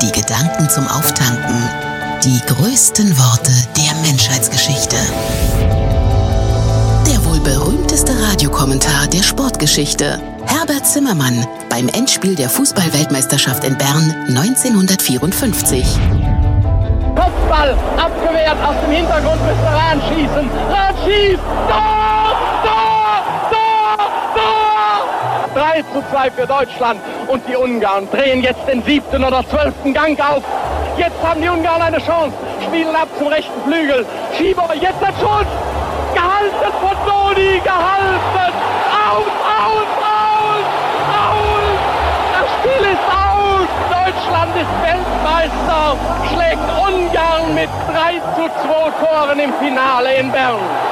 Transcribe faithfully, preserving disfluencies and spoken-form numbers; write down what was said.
Die Gedanken zum Auftanken. Die größten Worte der Menschheitsgeschichte. Der wohl berühmteste Radiokommentar der Sportgeschichte. Herbert Zimmermann beim Endspiel der Fußball-Weltmeisterschaft in Bern neunzehnhundertvierundfünfzig. Kopfball abgewehrt, aus dem Hintergrund müsste Rahn schießen. Rahn schießt! Tor! Tor! Tor! Tor! drei zu zwei für Deutschland. Und die Ungarn drehen jetzt den siebten oder zwölften Gang auf. Jetzt haben die Ungarn eine Chance. Spielen ab zum rechten Flügel. Schieber, jetzt der Schuss! Gehalten von Dodi! Gehalten! Aus! Aus! Aus! Aus! Das Spiel ist aus! Deutschland ist Weltmeister! Schlägt Ungarn mit drei zu zwei Toren im Finale in Bern.